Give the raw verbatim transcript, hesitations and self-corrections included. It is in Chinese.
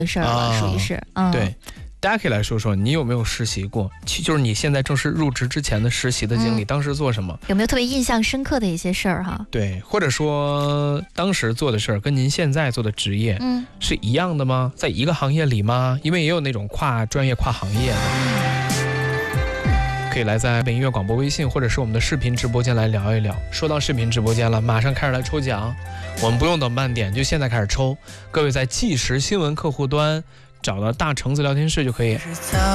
的事儿了，啊、属于是。嗯， 对。大家可以来说说，你有没有实习过？就是你现在正式入职之前的实习的经历，嗯、当时做什么？ 有没有特别印象深刻的一些事儿哈？ 对，或者说当时做的事儿跟您现在做的职业，嗯，是一样的吗？在一个行业里吗？因为也有那种跨专业、跨行业的。可以来在音乐广播微信或者是我们的视频直播间来聊一聊。说到视频直播间了，马上开始来抽奖，我们不用等半点，就现在开始抽。各位在即时新闻客户端找到大橙子聊天室就可以。